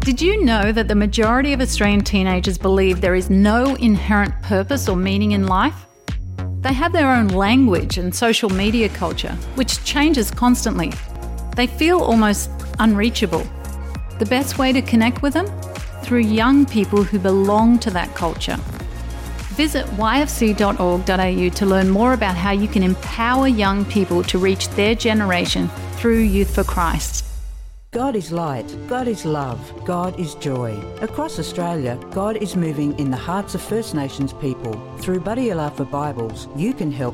Did you know that the majority of Australian teenagers believe there is no inherent purpose or meaning in life? They have their own language and social media culture, which changes constantly. They feel almost unreachable. The best way to connect with them? Through young people who belong to that culture. Visit yfc.org.au to learn more about how you can empower young people to reach their generation through Youth for Christ. God is light, God is love, God is joy. Across Australia, God is moving in the hearts of First Nations people. Through Buddy Alafa Bibles, you can help